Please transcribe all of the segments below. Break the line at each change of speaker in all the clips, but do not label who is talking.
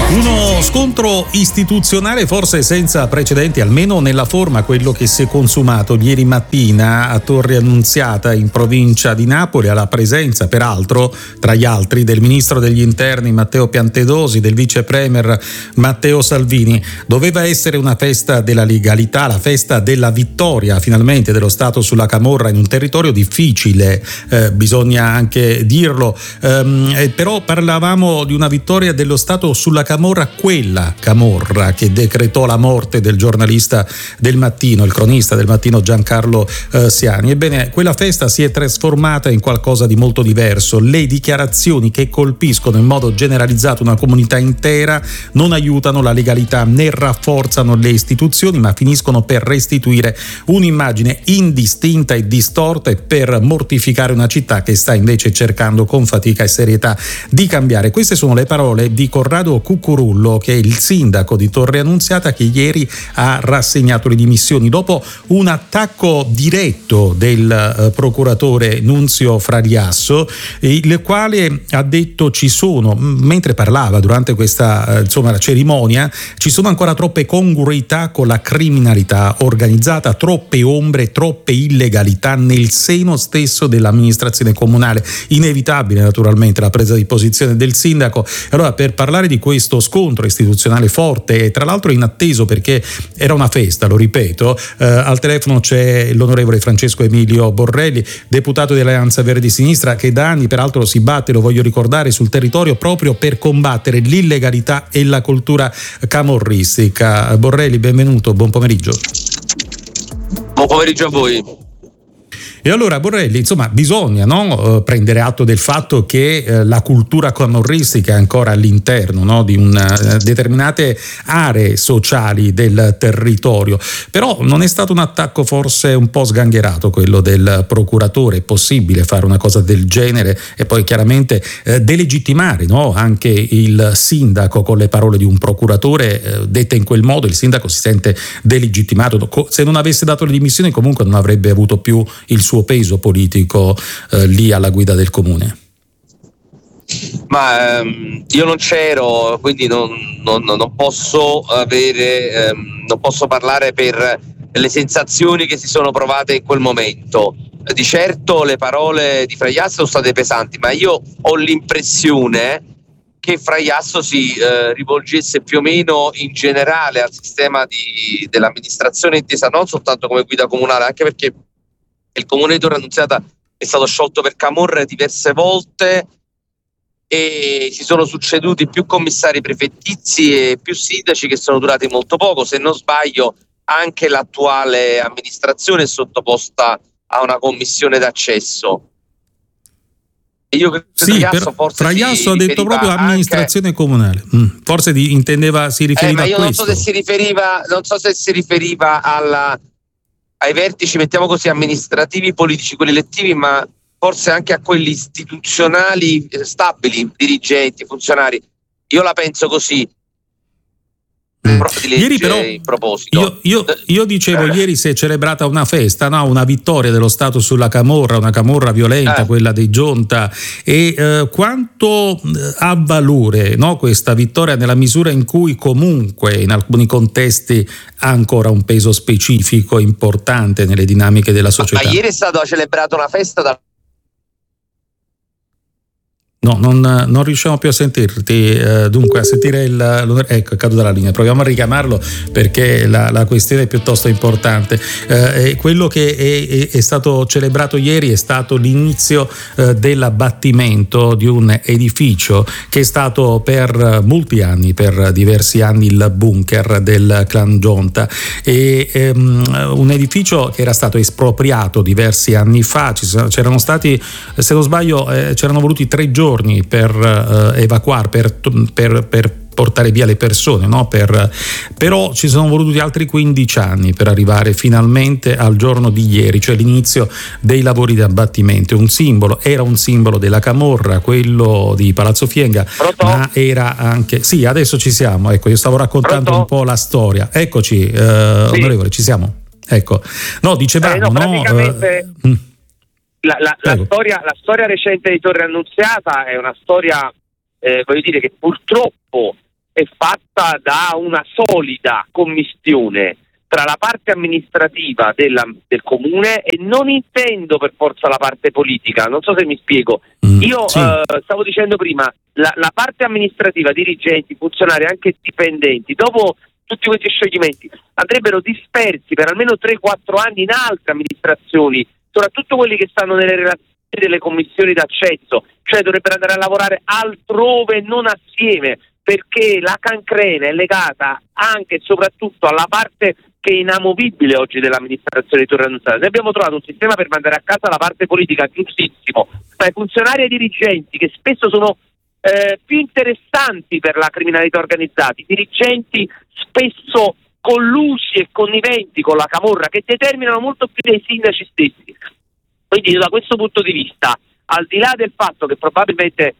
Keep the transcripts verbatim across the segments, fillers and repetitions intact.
Uno scontro istituzionale forse senza precedenti, almeno nella forma, quello che si è consumato ieri mattina a Torre Annunziata in provincia di Napoli, alla presenza peraltro tra gli altri del ministro degli interni Matteo Piantedosi, del vice premier Matteo Salvini. Doveva essere una festa della legalità, la festa della vittoria finalmente dello Stato sulla camorra in un territorio difficile, eh, bisogna anche dirlo, ehm, eh, però parlavamo di una vittoria dello Stato sulla camorra, quella camorra che decretò la morte del giornalista del Mattino, il cronista del Mattino Giancarlo eh, Siani. Ebbene, quella festa si è trasformata in qualcosa di molto diverso. Le dichiarazioni che colpiscono in modo generalizzato una comunità intera non aiutano la legalità né rafforzano le istituzioni, ma finiscono per restituire un'immagine indistinta e distorta e per mortificare una città che sta invece cercando con fatica e serietà di cambiare. Queste sono le parole di Corrado Cucurullo, che è il sindaco di Torre Annunziata, che ieri ha rassegnato le dimissioni dopo un attacco diretto del eh, procuratore Nunzio Frariasso, il quale ha detto ci sono, mentre parlava durante questa eh, insomma cerimonia, ci sono ancora troppe congruità con la criminalità organizzata, troppe ombre, troppe illegalità nel seno stesso dell'amministrazione comunale. Inevitabile naturalmente la presa di posizione del sindaco. Allora, per parlare di questo scontro istituzionale forte e tra l'altro inatteso perché era una festa, lo ripeto, eh, al telefono c'è l'onorevole Francesco Emilio Borrelli, deputato di Alleanza Verdi Sinistra, che da anni peraltro si batte, lo voglio ricordare, sul territorio proprio per combattere l'illegalità e la cultura camorristica. Borrelli, benvenuto, buon pomeriggio.
Buon pomeriggio a voi.
E allora Borrelli, insomma, bisogna no, prendere atto del fatto che eh, la cultura camorristica è ancora all'interno no, di una, eh, determinate aree sociali del territorio, però non è stato un attacco forse un po' sgangherato quello del procuratore? È possibile fare una cosa del genere e poi chiaramente eh, delegittimare no, anche il sindaco con le parole di un procuratore eh, dette in quel modo? Il sindaco si sente delegittimato, se non avesse dato le dimissioni comunque non avrebbe avuto più il suo peso politico eh, lì alla guida del comune.
Ma ehm, io non c'ero, quindi non, non, non posso avere, ehm, non posso parlare per le sensazioni che si sono provate in quel momento. Di certo le parole di Fraiasso sono state pesanti, ma io ho l'impressione che Fraiasso si eh, rivolgesse più o meno in generale al sistema di, dell'amministrazione intesa non soltanto come guida comunale, anche perché il comune di Torre Annunziata è stato sciolto per camorra diverse volte e si sono succeduti più commissari prefettizi e più sindaci che sono durati molto poco. Se non sbaglio, anche l'attuale amministrazione è sottoposta a una commissione d'accesso. E io credo
sì,
che Fraiasso forse
Fraiasso ha detto proprio amministrazione anche... comunale. Mm, forse di, intendeva, si riferiva
eh, ma io
a questo.
Non so se si riferiva, non so se si riferiva alla ai vertici, mettiamo così, amministrativi, politici, quelli elettivi, ma forse anche a quelli istituzionali stabili, dirigenti, funzionari. Io la penso così.
Mm. Ieri però
in proposito.
Io, io, io dicevo
eh.
ieri si è celebrata una festa, no? Una vittoria dello Stato sulla camorra, una camorra violenta, eh. quella dei Gionta, e eh, quanto ha valore no? questa vittoria nella misura in cui comunque in alcuni contesti ha ancora un peso specifico importante nelle dinamiche della società.
Ma, ma ieri è stata celebrata una festa da
No, non, non riusciamo più a sentirti, eh, dunque a sentire il... Ecco, è caduta la linea, proviamo a richiamarlo perché la, la questione è piuttosto importante. Eh, quello che è, è, è stato celebrato ieri è stato l'inizio eh, dell'abbattimento di un edificio che è stato per molti anni, per diversi anni, il bunker del clan Gionta, e ehm, un edificio che era stato espropriato diversi anni fa. Ci sono, c'erano stati, se non sbaglio, eh, c'erano voluti tre giorni per uh, evacuare, per, per, per portare via le persone, no? per, però ci sono voluti altri quindici anni per arrivare finalmente al giorno di ieri, cioè l'inizio dei lavori di abbattimento. Un simbolo, era un simbolo della camorra, quello di Palazzo Fienga,
Pronto?
Ma era anche... Sì, adesso ci siamo, ecco, io stavo raccontando Pronto? un po' la storia. Eccoci, uh, sì. Onorevole, ci siamo. Ecco, no, dicevamo,
eh, no, praticamente...
no? Uh,
La, la, la, storia, la storia recente di Torre Annunziata è una storia, eh, voglio dire, che purtroppo è fatta da una solida commistione tra la parte amministrativa della, del comune, e non intendo per forza la parte politica, non so se mi spiego. Mm, Io sì. eh, stavo dicendo prima, la, la parte amministrativa, dirigenti, funzionari, anche dipendenti, dopo tutti questi scioglimenti andrebbero dispersi per almeno tre quattro anni in altre amministrazioni, soprattutto quelli che stanno nelle relazioni delle commissioni d'accesso, cioè dovrebbero andare a lavorare altrove, non assieme, perché la cancrena è legata anche e soprattutto alla parte che è inamovibile oggi dell'amministrazione di Torre Annunziata. Noi abbiamo trovato un sistema per mandare a casa la parte politica, giustissimo, ma i funzionari e i dirigenti, che spesso sono eh, più interessanti per la criminalità organizzata, i dirigenti spesso collusi e conniventi con la camorra, che determinano molto più dei sindaci stessi. Quindi da questo punto di vista, al di là del fatto che probabilmente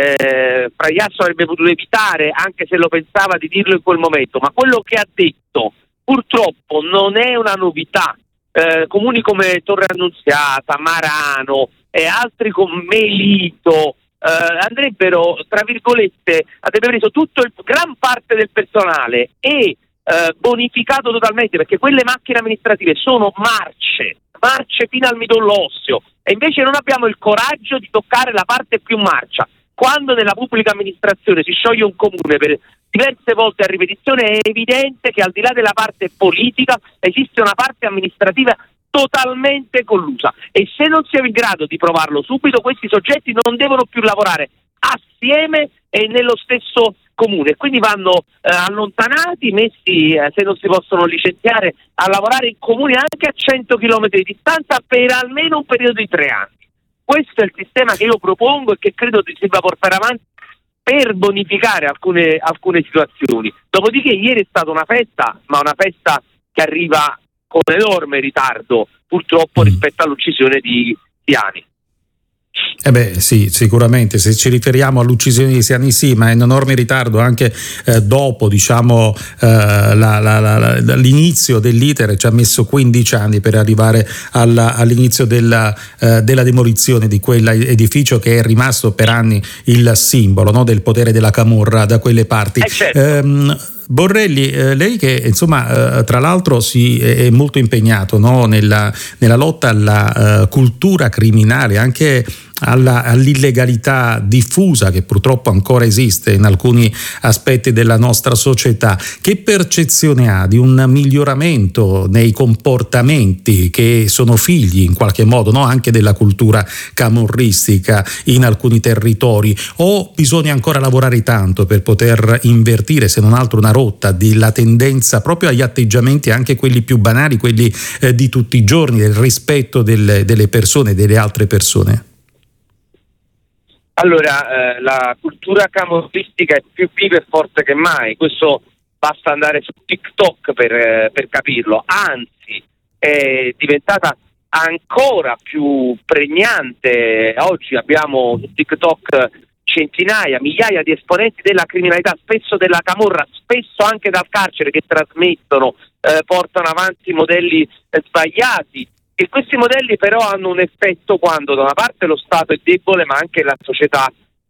eh, Fraiasso avrebbe potuto evitare, anche se lo pensava, di dirlo in quel momento, ma quello che ha detto purtroppo non è una novità. Eh, comuni come Torre Annunziata, Marano e altri come Melito eh, andrebbero, tra virgolette, avrebbero preso tutto il, gran parte del personale e eh, bonificato totalmente, perché quelle macchine amministrative sono marce, marce fino al midollo osseo, e invece non abbiamo il coraggio di toccare la parte più marcia. Quando nella pubblica amministrazione si scioglie un comune per diverse volte a ripetizione, è evidente che al di là della parte politica esiste una parte amministrativa totalmente collusa, e se non siamo in grado di provarlo subito, questi soggetti non devono più lavorare assieme e nello stesso comune, quindi vanno eh, allontanati, messi, eh, se non si possono licenziare, a lavorare in comuni anche a cento chilometri di distanza per almeno un periodo di tre anni. Questo è il sistema che io propongo e che credo si debba portare avanti per bonificare alcune, alcune situazioni. Dopodiché ieri è stata una festa, ma una festa che arriva con enorme ritardo, purtroppo, rispetto all'uccisione di Siani.
Eh beh sì, sicuramente, se ci riferiamo all'uccisione di Siani sì, ma in enorme ritardo anche eh, dopo, diciamo, eh, la, la, la, l'inizio dell'iter. Ci ha messo quindici anni per arrivare alla, all'inizio della, eh, della demolizione di quell'edificio che è rimasto per anni il simbolo, no, del potere della camorra da quelle parti.
Eh certo.
ehm, Borrelli, eh, lei che insomma eh, tra l'altro si è, è molto impegnato, no, nella, nella lotta alla uh, cultura criminale, anche alla, all'illegalità diffusa che purtroppo ancora esiste in alcuni aspetti della nostra società, che percezione ha di un miglioramento nei comportamenti che sono figli in qualche modo, no, anche della cultura camorristica in alcuni territori, o bisogna ancora lavorare tanto per poter invertire, se non altro, una rotta della tendenza proprio agli atteggiamenti, anche quelli più banali, quelli eh, di tutti i giorni, del rispetto delle, delle persone, delle altre persone?
Allora, eh, la cultura camorristica è più viva e forte che mai, questo basta andare su TikTok per, eh, per capirlo, anzi è diventata ancora più pregnante. Oggi abbiamo su TikTok centinaia, migliaia di esponenti della criminalità, spesso della camorra, spesso anche dal carcere, che trasmettono, eh, portano avanti modelli eh, sbagliati. E questi modelli però hanno un effetto quando da una parte lo Stato è debole, ma anche la società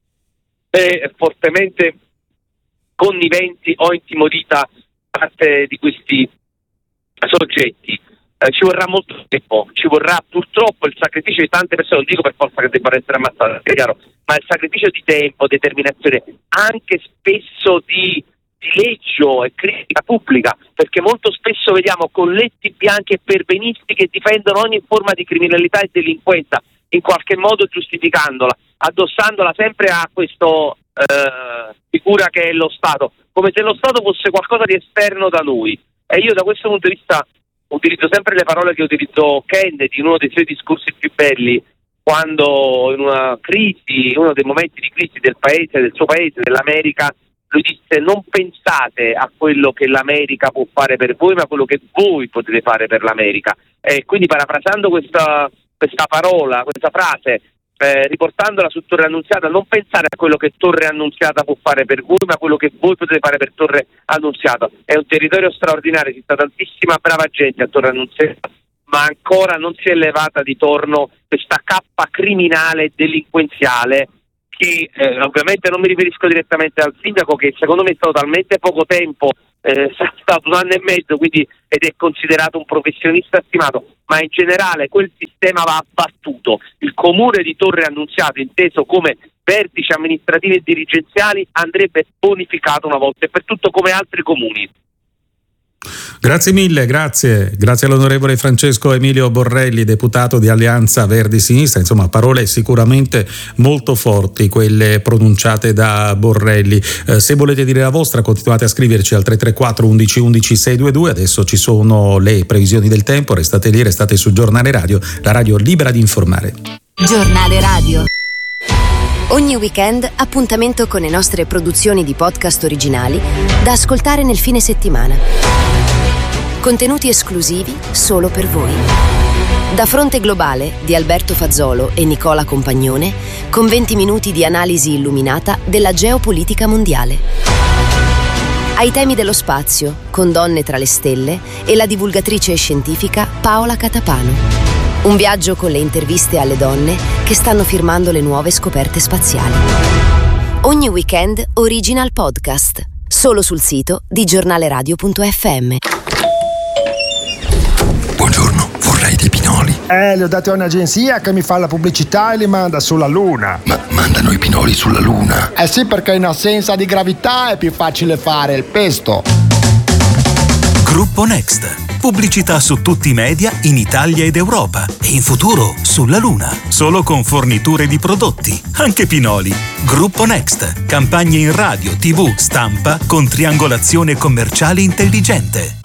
è fortemente conniventi o intimorita da parte di questi soggetti. Eh, ci vorrà molto tempo, ci vorrà purtroppo il sacrificio di tante persone, non dico per forza che debbano essere ammazzate, è chiaro, ma il sacrificio di tempo, determinazione, anche spesso di dileggio e critica pubblica, perché molto spesso vediamo colletti bianchi e perbenisti che difendono ogni forma di criminalità e delinquenza, in qualche modo giustificandola, addossandola sempre a questo eh, figura che è lo Stato, come se lo Stato fosse qualcosa di esterno da noi. E io da questo punto di vista utilizzo sempre le parole che utilizzò Kennedy in uno dei suoi discorsi più belli, quando in una crisi, in uno dei momenti di crisi del paese, del suo paese, dell'America, lui disse: non pensate a quello che l'America può fare per voi, ma a quello che voi potete fare per l'America. E quindi, parafrasando questa, questa parola, questa frase, eh, riportandola su Torre Annunziata, non pensare a quello che Torre Annunziata può fare per voi, ma a quello che voi potete fare per Torre Annunziata. È un territorio straordinario, ci sta tantissima brava gente a Torre Annunziata, ma ancora non si è levata di torno questa cappa criminale e delinquenziale che eh, ovviamente non mi riferisco direttamente al sindaco, che secondo me è stato talmente poco tempo, eh, è stato un anno e mezzo, quindi, ed è considerato un professionista stimato, ma in generale quel sistema va abbattuto. Il comune di Torre Annunziata, inteso come vertici amministrativi e dirigenziali, andrebbe bonificato una volta e per tutto come altri comuni.
Grazie mille, grazie, grazie all'onorevole Francesco Emilio Borrelli, deputato di Alleanza Verdi Sinistra. Insomma, parole sicuramente molto forti quelle pronunciate da Borrelli. Eh, se volete dire la vostra, continuate a scriverci al tre tre quattro undici undici seicentodventidue. Adesso ci sono le previsioni del tempo, restate lì, restate su Giornale Radio, la radio libera di informare.
Giornale Radio. Ogni weekend appuntamento con le nostre produzioni di podcast originali da ascoltare nel fine settimana. Contenuti esclusivi solo per voi. Da Fronte Globale di Alberto Fazzolo e Nicola Compagnone, con venti minuti di analisi illuminata della geopolitica mondiale. Ai temi dello spazio, con Donne tra le stelle e la divulgatrice scientifica Paola Catapano. Un viaggio con le interviste alle donne che stanno firmando le nuove scoperte spaziali. Ogni weekend original podcast, solo sul sito di giornaleradio punto effe emme.
Buongiorno, vorrei dei pinoli.
Eh, li ho dati a un'agenzia che mi fa la pubblicità e li manda sulla Luna.
Ma mandano i pinoli sulla Luna?
Eh sì, perché in assenza di gravità è più facile fare il pesto.
Gruppo Next. Pubblicità su tutti i media in Italia ed Europa e in futuro sulla Luna. Solo con forniture di prodotti, anche pinoli. Gruppo Next. Campagne in radio, tivù, stampa con triangolazione commerciale intelligente.